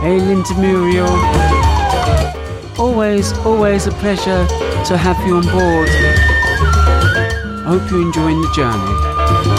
Hey Linda Muriel, always a pleasure to have you on board. I hope you're enjoying the journey.